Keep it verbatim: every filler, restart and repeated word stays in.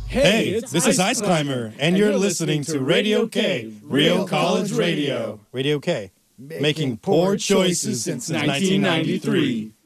Hey, this is Ice Climber, and you're listening to Radio K, Real College Radio. Radio K, making poor choices since nineteen ninety-three.